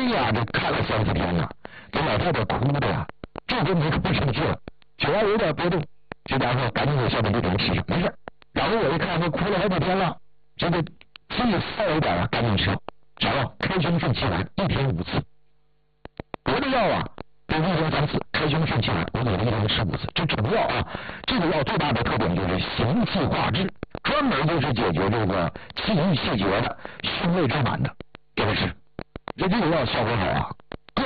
呀，这看了3、4天了，给老太太哭的呀，这就没不生气了，血压有点波动，这家伙赶紧给小本地主任吃上，没事。然后我一看，他哭了好几天了，这个自己骚一点啊，赶紧吃，然后开胸顺气丸，1天5次。别的药啊，都1天3次，开胸顺气丸我每天1天吃5次。这主要啊，这个药最大的特点就是行气化滞，专门就是解决这个气郁气绝的、胸胃胀满的，这个是。这个药效果好啊，